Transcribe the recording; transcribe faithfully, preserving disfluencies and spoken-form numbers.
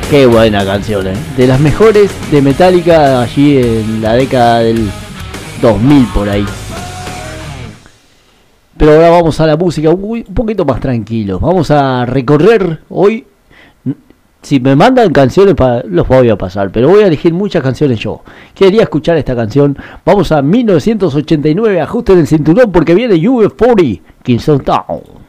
Qué buena canción, ¿eh? De las mejores de Metallica allí en la década del dos mil por ahí. Pero ahora vamos a la música un poquito más tranquilo. Vamos a recorrer hoy. Si me mandan canciones, para, los voy a pasar, pero voy a elegir muchas canciones yo. Quería escuchar esta canción. Vamos a mil novecientos ochenta y nueve, ajusten el cinturón porque viene U B cuarenta, Kingston Town.